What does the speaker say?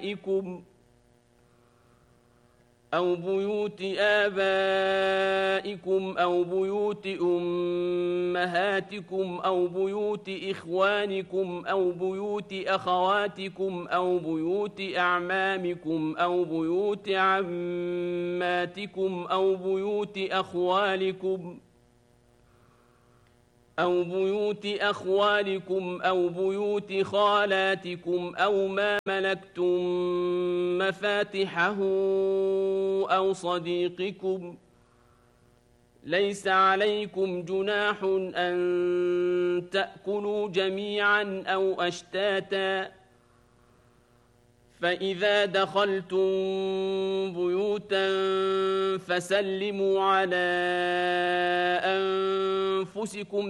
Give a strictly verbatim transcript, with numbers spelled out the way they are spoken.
آبائكم أو بيوت آبائكم أو بيوت أمهاتكم أو بيوت إخوانكم أو بيوت أخواتكم أو بيوت أعمامكم أو بيوت عماتكم أو بيوت أخوالكم أو بيوت أخوالكم أو بيوت خالاتكم أو ما ملكتم مفاتحه أو صديقكم ليس عليكم جناح أن تأكلوا جميعا أو أشتاتا فإذا دخلتم بيوتا فسلموا على أنفسكم